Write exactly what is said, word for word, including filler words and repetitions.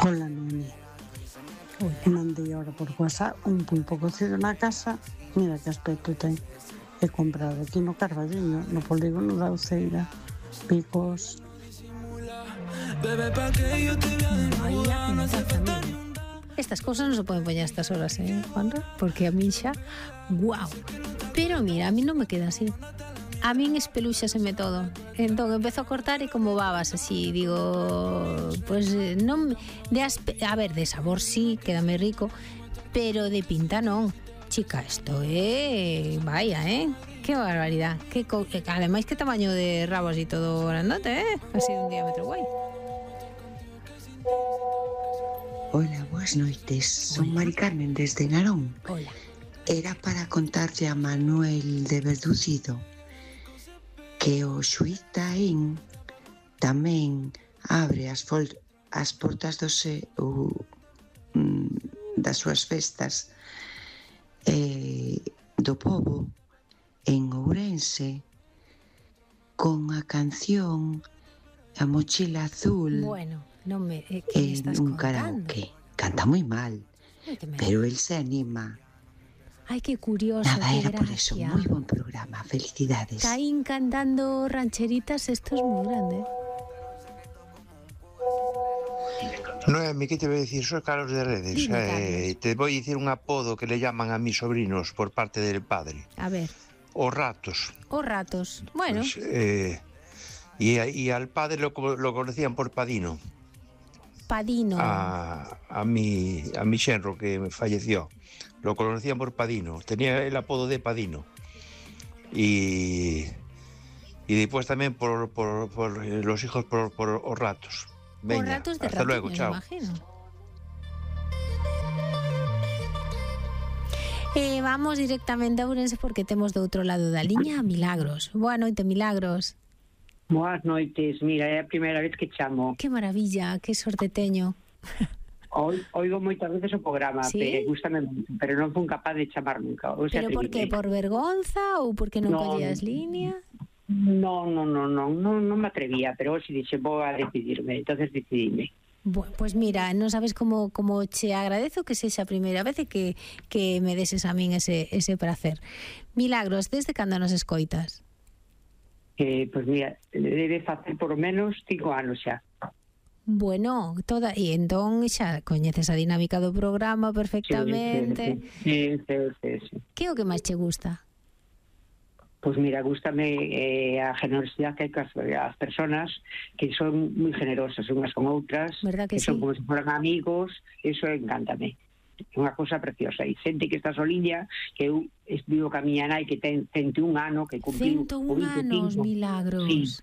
Hola, Noni. Mandei ahora por WhatsApp un pulpo cocido na casa. Mira que aspecto ten. He comprado aquí no Carballiño, no polígono da Uceira. Picos. Vaya pintaza, mira. Estas cosas no se pueden poñer a estas horas, eh, Juanra? Porque a mí xa, guau. Pero mira, a mí non me queda así. A min espelúxaseme todo. Entón empezo a cortar e como babas así, digo, pues non de aspe... a ver, de sabor sí, quédame rico, pero de pinta non. Chica, esto é, vaya, eh. Qué barbaridad. Que co... ademais que tamaño de rabos e todo grandote, eh. Así de un diámetro guai. Hola, boas noites. Son Mari Carmen desde Narón. Hola. Era para contarlle a Manuel de Verducido que o xuíz Taín tamén abre as, fol, as portas do se, o, mm, das súas festas eh, do pobo en Ourense con a canción A Mochila Azul. Bueno, non me, eh, que en me estás un contando? karaoke. Canta moi mal, pero él se anima. Ai, que curioso, Nada, que era gracia. por eso. Muy buen programa. Felicidades. Taín cantando rancheritas, esto es muy grande. Noemi, que te voy a decir? Soy Carlos de Redes. Dime, eh, te voy a decir un apodo que le llaman a mis sobrinos por parte del padre. A ver. Os ratos. Os ratos. Bueno. Pues, eh, y, y al padre lo, lo conocían por Padino. Padino. A, a, mi, a mi xenro que falleció. Lo conocían por Padino. Tenía el apodo de Padino. Y, y después también por, por, por los hijos por, por os ratos. Venga, Por ratos de hasta ratiño, luego, chao. imagino. Eh, vamos directamente a Ourense porque temos do outro lado da liña a Milagros. Boa noite, Milagros. Boas noites, mira, é a primeira vez que chamo. Que maravilla, que sorte teño. Oi, oigo moitas veces o programa, ¿Sí? pero gustame moito, pero non fun capaz de chamar nunca. O sea, Pero por que? Por vergonza ou porque non No, collías línea? No, no, no, no, no, non me atrevía, pero hoxe dixe, vou a decidirme, entonces decidime. Bueno, pues mira, non sabes como como che agradezo que sexa a primeira vez e que, que me deses a min ese, ese placer. Milagros, desde cando nos escoitas? Eh, pues mira, debe facer por lo menos cinco anos xa. Bueno, toda e entón xa coñeces a dinámica do programa perfectamente. Sí, sí, sí, sí, sí. Que é o que máis che gusta? Pues mira, gústame eh, a generosidade que hai cas as personas que son moi generosas unhas con outras, verdad que, que son sí? como se foran amigos, eso encántame. É unha cousa preciosa. E xente que está soliña, que eu vivo ca miña nai que ten cento e un ano, que cumpliu cento e un anos, Milagros. Sí,